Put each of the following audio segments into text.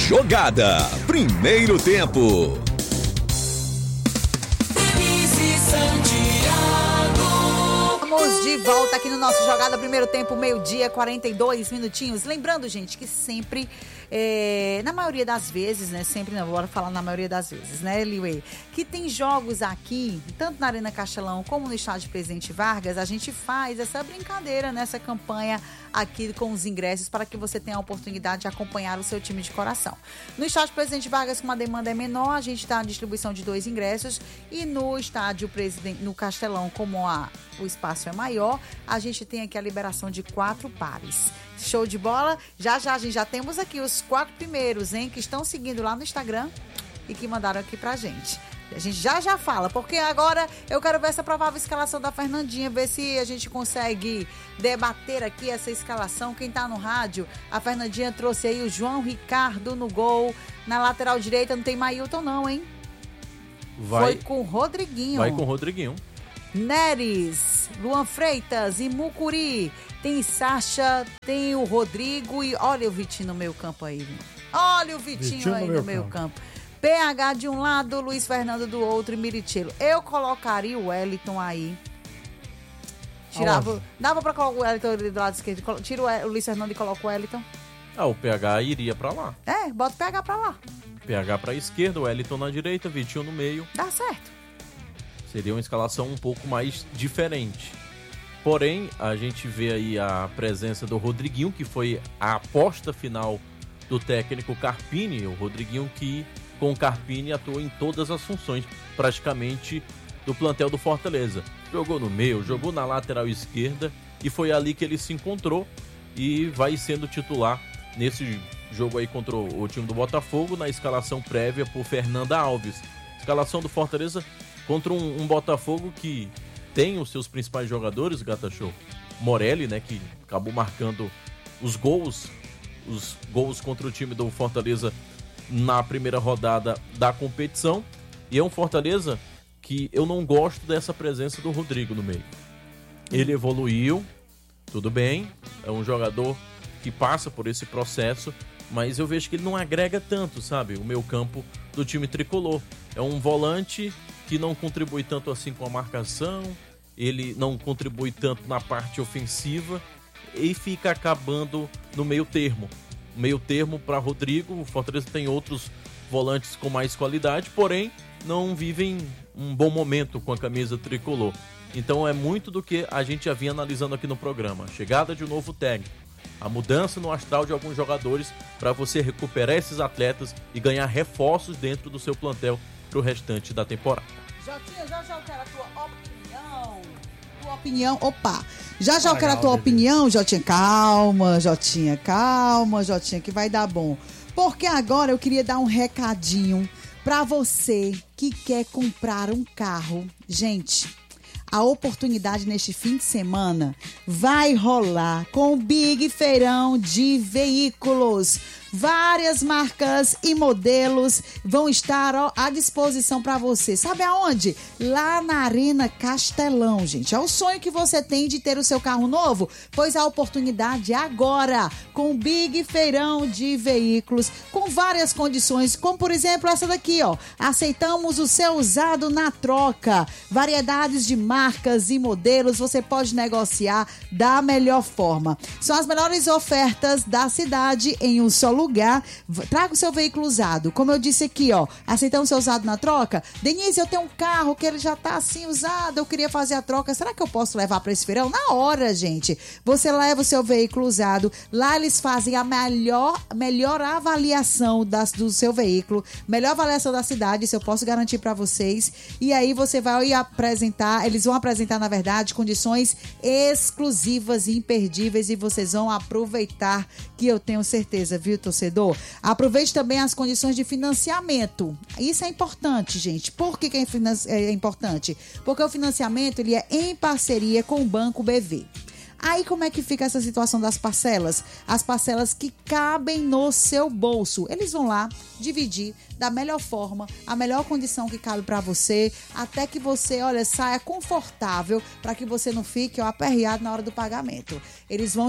Jogada, primeiro tempo. Estamos de volta aqui no nosso Jogada Primeiro Tempo, meio-dia, 42 minutinhos. Lembrando, gente, que sempre, na maioria das vezes, né? Sempre não, bora falar na maioria das vezes, né, Liway? Que tem jogos aqui, tanto na Arena Castelão como no estádio Presidente Vargas, a gente faz essa brincadeira nessa campanha aqui com os ingressos para que você tenha a oportunidade de acompanhar o seu time de coração. No estádio Presidente Vargas, como a demanda é menor, a gente está na distribuição de 2 ingressos e no estádio no Castelão, como o espaço é maior, a gente tem aqui a liberação de 4 pares. Show de bola? Já a gente já temos aqui os 4 primeiros, hein, que estão seguindo lá no Instagram e que mandaram aqui pra gente. A gente já fala, porque agora eu quero ver essa provável escalação da Fernandinha, ver se a gente consegue debater aqui essa escalação. Quem tá no rádio, a Fernandinha trouxe aí o João Ricardo no gol. Na lateral direita não tem Mailton não, hein? Foi com o Rodriguinho. Vai com o Rodriguinho. Neres, Luan Freitas e Mucuri. Tem Sacha, tem o Rodrigo e olha o Vitinho no meio campo aí. Olha o Vitinho aí no meio campo. PH de um lado, Luiz Fernando do outro e Miritelo. Eu colocaria o Wellington aí. Dava pra colocar o Wellington do lado esquerdo. Tira o Luiz Fernando e coloca o Wellington. O PH iria pra lá. Bota o PH pra lá. PH pra esquerda, o Wellington na direita, Vitinho no meio. Dá certo. Seria uma escalação um pouco mais diferente. Porém, a gente vê aí a presença do Rodriguinho, que foi a aposta final do técnico Carpini. O Rodriguinho que, com o Carpini, atuou em todas as funções, praticamente, do plantel do Fortaleza. Jogou no meio, jogou na lateral esquerda e foi ali que ele se encontrou e vai sendo titular nesse jogo aí contra o time do Botafogo, na escalação prévia por Fernanda Alves. Escalação do Fortaleza contra um Botafogo que tem os seus principais jogadores, Gata Show. Morelli, né, que acabou marcando os gols contra o time do Fortaleza na primeira rodada da competição. E é um Fortaleza que eu não gosto dessa presença do Rodrigo no meio. Ele evoluiu, tudo bem, é um jogador que passa por esse processo, mas eu vejo que ele não agrega tanto, sabe, o meio campo do time tricolor. É um volante que não contribui tanto assim com a marcação, ele não contribui tanto na parte ofensiva e fica acabando no meio termo. Meio termo para Rodrigo. O Fortaleza tem outros volantes com mais qualidade, porém não vivem um bom momento com a camisa tricolor. Então é muito do que a gente já vinha analisando aqui no programa. A chegada de um novo técnico, a mudança no astral de alguns jogadores para você recuperar esses atletas e ganhar reforços dentro do seu plantel para o restante da temporada. Jotinha, já eu quero a tua opinião. Já eu quero a tua opinião, Jotinha. Calma, Jotinha, que vai dar bom. Porque agora eu queria dar um recadinho para você que quer comprar um carro. Gente, a oportunidade neste fim de semana vai rolar com o Big Feirão de Veículos. Várias marcas e modelos vão estar à disposição para você. Sabe aonde? Lá na Arena Castelão, gente. É o sonho que você tem de ter o seu carro novo? Pois a oportunidade é agora, com o Big Feirão de Veículos, com várias condições, como por exemplo essa daqui, ó. Aceitamos o seu usado na troca. Variedades de marcas e modelos, você pode negociar da melhor forma. São as melhores ofertas da cidade em um só lugar. Traga o seu veículo usado. Como eu disse aqui, ó, aceitamos o seu usado na troca. Denise, eu tenho um carro que ele já tá assim usado, eu queria fazer a troca. Será que eu posso levar para esse feirão? Na hora, gente. Você leva o seu veículo usado. Lá eles fazem a melhor avaliação do seu veículo, melhor avaliação da cidade, isso eu posso garantir para vocês. E aí você vai apresentar, eles vão apresentar, na verdade, condições exclusivas e imperdíveis e vocês vão aproveitar, que eu tenho certeza, viu, torcedor? Aproveite também as condições de financiamento. Isso é importante, gente. Por que é importante? Porque o financiamento ele é em parceria com o Banco BV. Aí como é que fica essa situação das parcelas? As parcelas que cabem no seu bolso. Eles vão lá dividir da melhor forma, a melhor condição que cabe para você, até que você, saia confortável, para que você não fique aperreado na hora do pagamento. Eles vão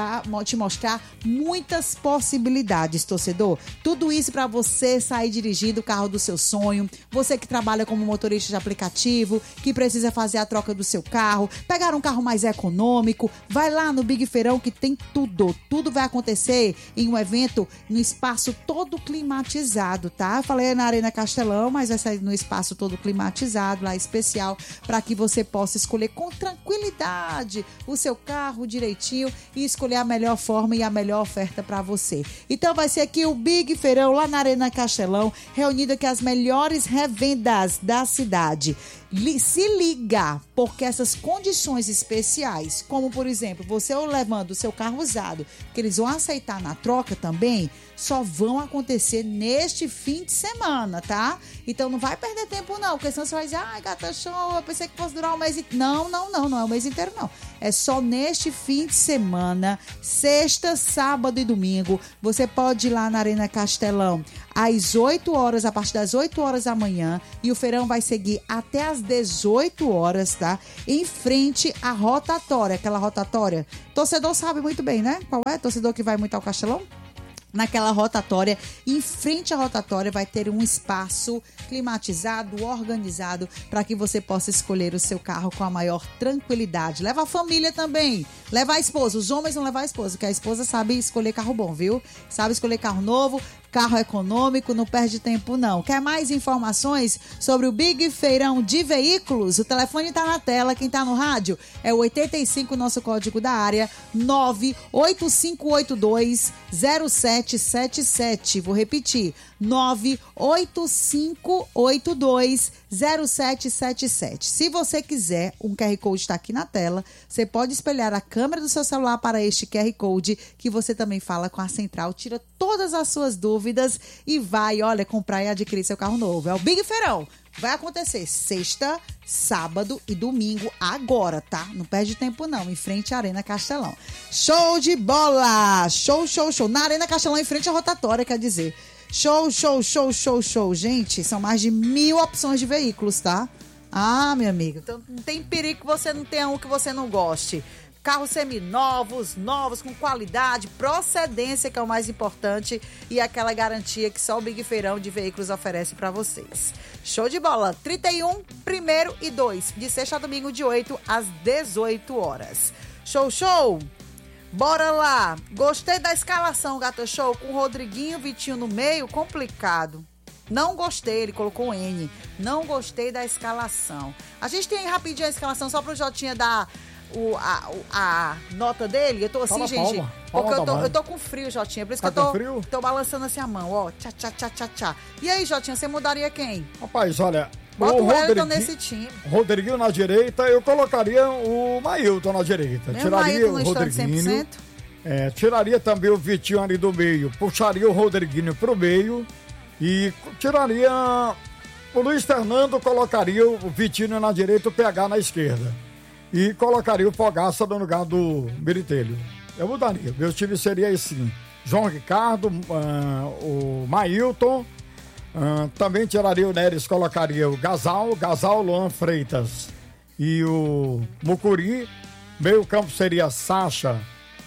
te mostrar muitas possibilidades, torcedor. Tudo isso para você sair dirigindo o carro do seu sonho. Você que trabalha como motorista de aplicativo, que precisa fazer a troca do seu carro, pegar um carro mais econômico, vai lá no Big Feirão que tem tudo. Tudo vai acontecer em um evento, no espaço todo climatizado, tá? Eu falei na Arena Castelão, mas vai sair no espaço todo climatizado, lá especial, para que você possa escolher com tranquilidade o seu carro direitinho e escolher a melhor forma e a melhor oferta para você. Então vai ser aqui o Big Feirão, lá na Arena Castelão, reunido aqui as melhores revendas da cidade. Se liga, porque essas condições especiais, como por exemplo, você levando o seu carro usado, que eles vão aceitar na troca também, só vão acontecer neste fim de semana, tá? Então não vai perder tempo não, porque senão você vai dizer, ai, gata show, eu pensei que fosse durar um mês inteiro. Não é o mês inteiro não. É só neste fim de semana, sexta, sábado e domingo. Você pode ir lá na Arena Castelão às 8 horas, a partir das 8 horas da manhã, e o feirão vai seguir até às 18 horas, tá? Em frente à rotatória, aquela rotatória. Torcedor sabe muito bem, né? Qual é? Torcedor que vai muito ao Castelão? Naquela rotatória, em frente à rotatória, vai ter um espaço climatizado, organizado, para que você possa escolher o seu carro com a maior tranquilidade. Leva a família também, leva a esposa. Os homens não levam a esposa, porque a esposa sabe escolher carro bom, viu? Sabe escolher carro novo, carro econômico, não perde tempo não. Quer mais informações sobre o Big Feirão de Veículos? O telefone tá na tela, quem tá no rádio é o 85, nosso código da área, 985820777. Vou repetir, 985820777. Se você quiser, um QR Code está aqui na tela, você pode espelhar a câmera do seu celular para este QR Code, que você também fala com a central, tira todas as suas dúvidas e vai, comprar e adquirir seu carro novo. É o Big Feirão. Vai acontecer sexta, sábado e domingo agora, tá? Não perde tempo não, em frente à Arena Castelão. Show de bola! Show. Na Arena Castelão, em frente à rotatória, quer dizer. Show. Gente, são mais de 1000 opções de veículos, tá? Ah, meu amigo, então não tem perigo que você não tenha um que você não goste. Carros seminovos, novos, com qualidade, procedência, que é o mais importante, e aquela garantia que só o Big Feirão de Veículos oferece para vocês. Show de bola! 31, 1º e 2, de sexta a domingo, de 8 às 18 horas. Show! Bora lá! Gostei da escalação, Gata Show, com o Rodriguinho, Vitinho no meio, complicado. Não gostei, ele colocou um N. Não gostei da escalação. A gente tem rapidinho a escalação, só pro Jotinha dar a nota dele. Eu tô assim, gente, porque eu tô com frio, Jotinha, por isso que eu tô balançando assim a mão, ó, tchá. E aí, Jotinha, você mudaria quem? Rapaz, olha, bota o Wellington nesse time. Rodriguinho na direita, eu colocaria o Mailton na direita. Mesmo tiraria o Rodriguinho. Tiraria também o Vitinho ali do meio, puxaria o Rodriguinho pro meio e tiraria o Luiz Fernando, colocaria o Vitinho na direita, o PH na esquerda. E colocaria o Fogaça no lugar do Meritelho. Eu mudaria. Meu time seria assim: João Ricardo, o Mailton, também tiraria o Neres, colocaria o Gasal, Luan Freitas e o Mucuri. Meio campo seria Sacha,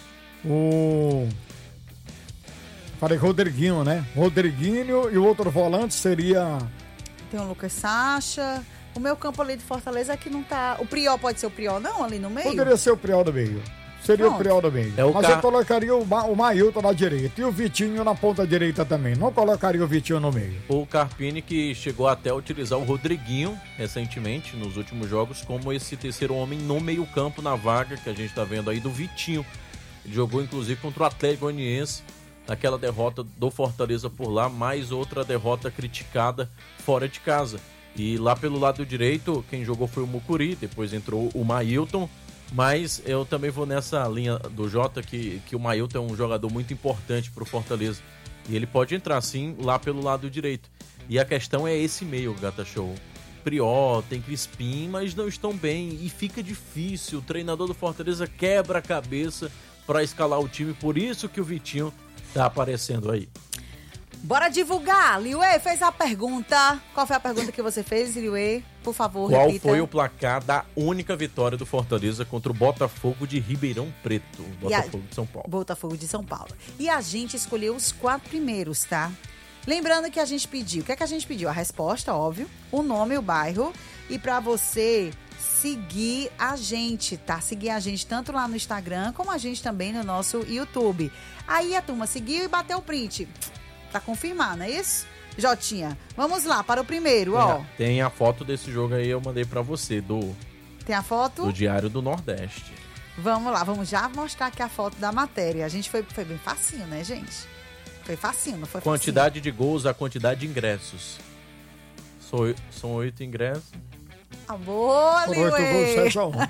falei Rodriguinho, né? Rodriguinho, e o outro volante seria... Tem o Lucas Sacha. O meu campo ali de Fortaleza aqui não tá... O Priol pode ser o Priol, não? Ali no meio? Poderia ser o Priol do meio. Seria o Priol do meio. Mas eu colocaria o Mailton na direita e o Vitinho na ponta direita também. Não colocaria o Vitinho no meio. O Carpini, que chegou até a utilizar o Rodriguinho recentemente, nos últimos jogos, como esse terceiro homem no meio campo, na vaga que a gente tá vendo aí do Vitinho. Ele jogou inclusive contra o Atlético Goianiense, naquela derrota do Fortaleza por lá, mais outra derrota criticada fora de casa. E lá pelo lado direito, quem jogou foi o Mucuri, depois entrou o Mailton, mas eu também vou nessa linha do Jota, que o Mailton é um jogador muito importante para o Fortaleza. E ele pode entrar sim lá pelo lado direito. E a questão é esse meio, Gata Show. Prió, tem Crispim, mas não estão bem e fica difícil. O treinador do Fortaleza quebra a cabeça para escalar o time, por isso que o Vitinho tá aparecendo aí. Bora divulgar! Liuê fez a pergunta. Qual foi a pergunta que você fez, Liuê? Por favor, Qual repita. foi o placar da única vitória do Fortaleza contra o Botafogo de Ribeirão Preto? Botafogo de São Paulo. Botafogo de São Paulo. E a gente escolheu os 4 primeiros, tá? Lembrando que a gente pediu. O que é que a gente pediu? A resposta, óbvio. O nome e o bairro. E pra você seguir a gente, tá? Seguir a gente tanto lá no Instagram, como a gente também no nosso YouTube. Aí a turma seguiu e bateu o print. Pra confirmar, não é isso? Jotinha, vamos lá para o primeiro, ó. Tem a foto desse jogo aí, eu mandei pra você, Tem a foto? do Diário do Nordeste. Vamos lá, vamos já mostrar aqui a foto da matéria. A gente foi bem facinho, né, gente? Foi facinho, não foi facinho? Quantidade de gols, a quantidade de ingressos. São 8 ingressos. Ah, boa, Por 8 gols, 7-1.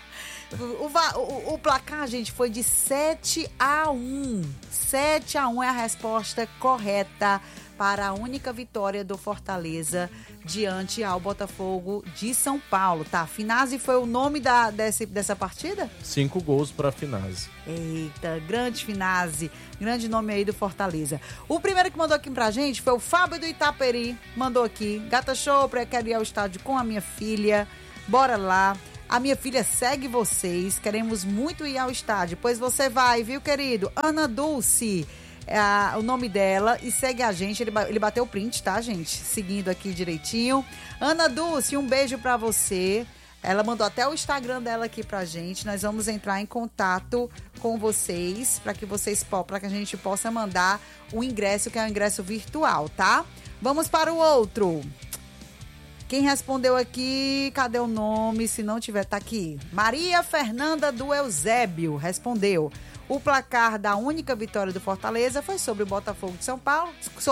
O placar, gente, foi de 7-1. 7-1 é a resposta correta para a única vitória do Fortaleza diante ao Botafogo de São Paulo, tá? Finazzi foi o nome dessa partida? 5 gols para Finazzi. Eita, grande Finazzi, grande nome aí do Fortaleza. O primeiro que mandou aqui pra gente foi o Fábio do Itaperi, mandou aqui: Gata Show, quero ir ao estádio com a minha filha, bora lá. A minha filha segue vocês, queremos muito ir ao estádio, pois você vai, viu, querido? Ana Dulce, o nome dela, e segue a gente, ele bateu o print, tá, gente? Seguindo aqui direitinho. Ana Dulce, um beijo pra você. Ela mandou até o Instagram dela aqui pra gente, nós vamos entrar em contato com vocês, para que a gente possa mandar o ingresso, que é o ingresso virtual, tá? Vamos para o outro. Quem respondeu aqui, cadê o nome? Se não tiver, tá aqui. Maria Fernanda do Eusébio respondeu: o placar da única vitória do Fortaleza foi sobre o Botafogo de São Paulo.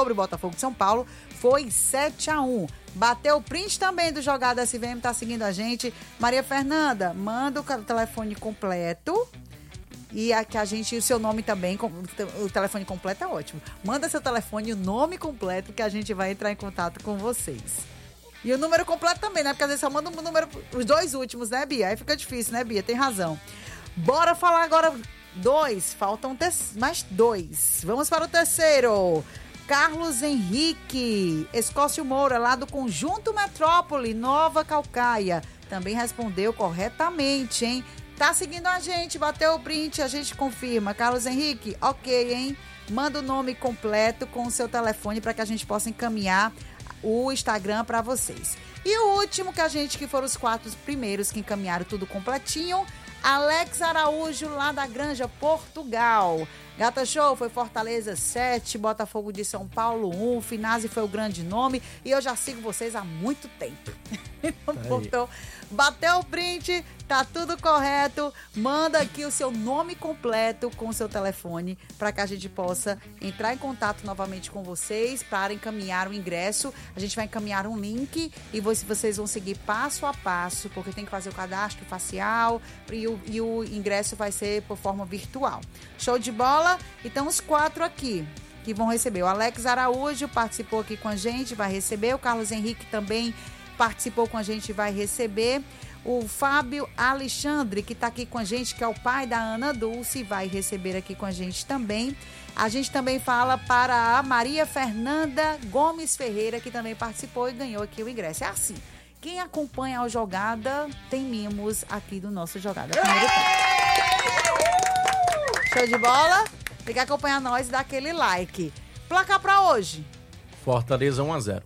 Foi 7-1. Bateu o print também do Jogada SVM, tá seguindo a gente. Maria Fernanda, manda o telefone completo. E aqui o seu nome também, o telefone completo é ótimo. Manda seu telefone e o nome completo que a gente vai entrar em contato com vocês. E o número completo também, né? Porque às vezes só manda um número, os 2 últimos, né, Bia? Aí fica difícil, né, Bia? Tem razão. Bora falar agora 2. Faltam mais 2. Vamos para o terceiro. Carlos Henrique Escócio Moura, lá do Conjunto Metrópole, Nova Calcaia. Também respondeu corretamente, hein? Tá seguindo a gente, bateu o print, a gente confirma. Carlos Henrique, ok, hein? Manda o nome completo com o seu telefone para que a gente possa encaminhar o Instagram para vocês. E o último que foram os 4 primeiros que encaminharam tudo completinho, Alex Araújo, lá da Granja, Portugal. Gata Show foi Fortaleza 7, Botafogo de São Paulo 1, Finazzi foi o grande nome e eu já sigo vocês há muito tempo. Então, bateu o print, tá tudo correto, manda aqui o seu nome completo com o seu telefone para que a gente possa entrar em contato novamente com vocês para encaminhar o ingresso. A gente vai encaminhar um link e vocês vão seguir passo a passo, porque tem que fazer o cadastro facial e o ingresso vai ser por forma virtual. Show de bola? Então os 4 aqui que vão receber. O Alex Araújo participou aqui com a gente, vai receber. O Carlos Henrique também participou com a gente, vai receber. O Fábio Alexandre, que está aqui com a gente, que é o pai da Ana Dulce, vai receber aqui com a gente também. A gente também fala para a Maria Fernanda Gomes Ferreira, que também participou e ganhou aqui o ingresso. É assim, quem acompanha a Jogada tem mimos aqui do nosso Jogada. Show de bola? Tem que acompanhar nós e dar aquele like. Placar para hoje? Fortaleza 1-0.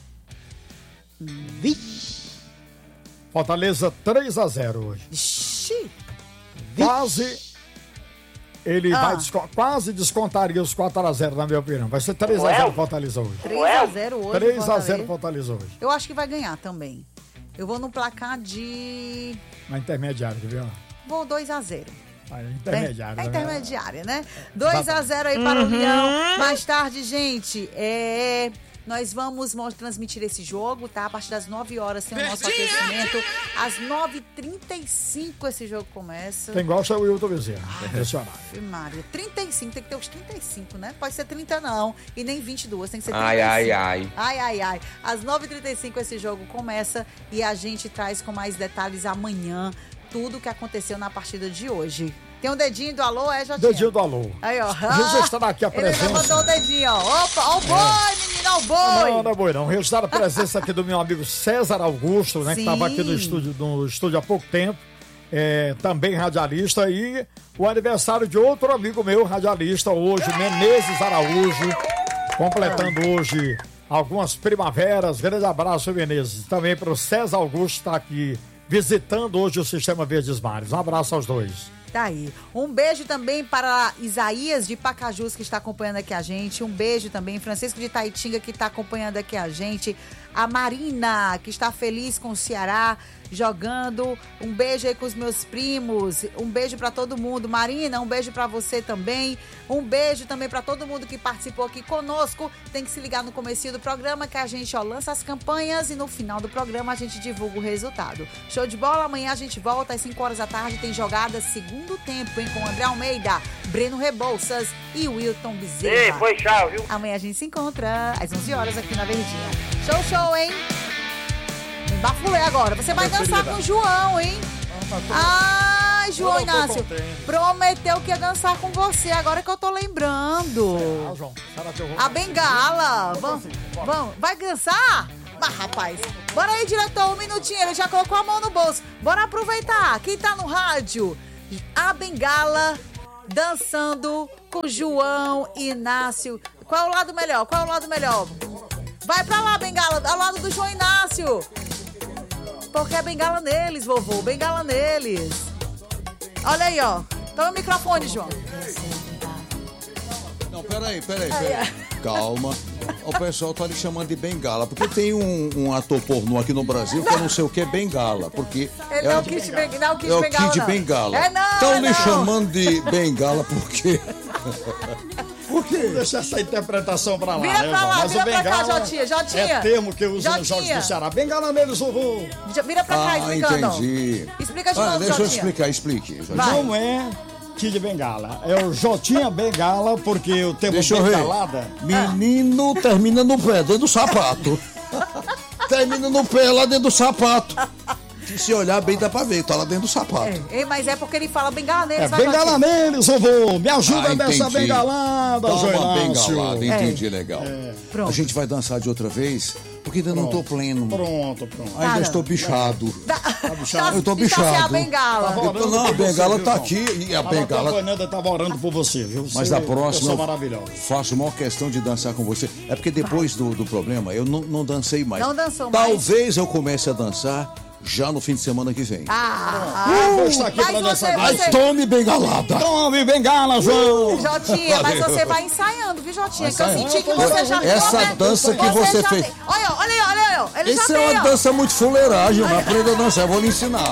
Fortaleza 3-0 hoje. Ixi. Quase. Ele quase descontaria os 4-0, na minha opinião. Vai ser 3-0 Fortaleza hoje. 3-0 hoje. 3-0 Fortaleza hoje. Eu acho que vai ganhar também. Eu vou no placar de... Na intermediária, viu? Vou 2-0. Intermediária. É intermediária, né? 2-0 aí para o Leão. Mais tarde, gente, Nós vamos transmitir esse jogo, tá? A partir das 9 horas tem o nosso aquecimento. Às 9h35 esse jogo começa. Quem gosta é o Wilton Bezerra. Impressionante. Maria, 35, tem que ter os 35, né? Pode ser 30 não, e nem 22, tem que ser 35. Ai. Às 9h35 esse jogo começa e a gente traz com mais detalhes amanhã tudo o que aconteceu na partida de hoje. Tem um dedinho do alô, Jotinha? Dedinho do alô. Aí, ó. Registrando aqui a presença. Ele levantou o dedinho, ó. Opa, ó o boi, menino, ó o boi. Não é boi, não. Registrar a presença aqui do meu amigo César Augusto, né? Sim. Que estava aqui no estúdio há pouco tempo. Também radialista. E o aniversário de outro amigo meu, radialista, hoje, Menezes Araújo. Completando hoje algumas primaveras. Grande abraço, Menezes. Também para o César Augusto, que está aqui visitando hoje o Sistema Verdes Mares. Um abraço aos dois. Tá aí. Um beijo também para Isaías de Pacajus, que está acompanhando aqui a gente. Um beijo também, Francisco de Taitinga, que está acompanhando aqui a gente. A Marina, que está feliz com o Ceará, jogando. Um beijo aí com os meus primos. Um beijo para todo mundo. Marina, um beijo para você também. Um beijo também para todo mundo que participou aqui conosco. Tem que se ligar no comecinho do programa, que a gente lança as campanhas e no final do programa a gente divulga o resultado. Show de bola, amanhã a gente volta às 5 horas da tarde. Tem jogada segundo tempo, hein? Com André Almeida, Breno Rebouças e Wilton Bezerra. Ei, foi tchau, viu? Amanhã a gente se encontra às 11 horas aqui na Verdinha. Show, hein? Me bafulei agora. Você vai dançar com o João, hein? Ai, João Inácio. Prometeu que ia dançar com você. Agora que eu tô lembrando. A bengala. Vamos. Vai dançar? Mas, rapaz, bora aí, diretor, 1 minutinho. Ele já colocou a mão no bolso. Bora aproveitar. Quem tá no rádio? A bengala dançando com João Inácio. Qual é o lado melhor? Vai pra lá, bengala, ao lado do João Inácio. Porque é bengala neles, vovô, bengala neles. Olha aí, ó. Toma o microfone, João. Não, peraí. Calma. O pessoal tá lhe chamando de bengala, porque tem um ator pornô aqui no Brasil que eu não sei o que é bengala, porque Ele não quis bengala, Kid Bengala. Não. Estão lhe chamando de bengala porque... Por quê? Deixa essa interpretação pra lá, Vira pra lá, mas vira o bengala pra cá, Jotinha. é termo que usa nos jogos do Ceará. Bengala neles, vovô. Vira pra cá, explicando. Entendi. Explica de novo, Deixa eu Jotinha. explicar, explique. Vai. Não é Kid Bengala, é o Jotinha Bengala, porque o termo Deixa eu ver. bengalada... Menino termina no pé, dentro do sapato. Termina no pé, lá dentro do sapato. Se olhar bem, dá pra ver, tá lá dentro do sapato. Mas é porque ele fala bengala neles. É vai, bengala Jotinha. neles, vovô. Me ajuda Entendi. nessa bengalada, Dá uma João Inácio. bengalada, entendi, legal. Pronto. A gente vai dançar de outra vez, porque ainda não tô pleno. Pronto. Ainda Tá, estou bichado. bichado? Eu tô Então, se é a bichado. bengala. Não, a bengala tá aqui e a Tava bengala... acompanhando, eu tava orando por você, viu? Mas Você da é uma próxima pessoa eu maravilhosa. faço a maior questão de dançar com você. É porque depois do problema eu não dancei mais. Não dançou mais. Talvez eu comece a dançar já no fim de semana que vem. Vou estar aqui Mas pra você- dançar. Ai, tome bengalada! Tome bengala, João. Jotinha, mas você vai ensaiando, viu, Jotinha? Que eu Ensaiando. senti que você já... Essa dança que você já fez. tem. Olha aí. Ele já Isso tem, é uma ó. dança muito fuleiragem, mas aprenda a dançar, eu vou lhe ensinar.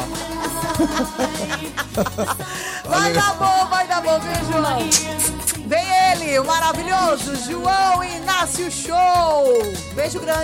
Vai dar bom, viu, João? Vem ele, o maravilhoso João Inácio Show. Beijo grande.